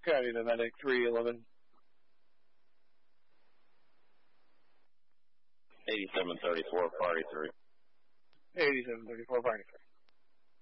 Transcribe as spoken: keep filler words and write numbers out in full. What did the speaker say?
Copy the medic three eleven. eighty-seven thirty-four, party three. eighty-seven thirty-four, party three.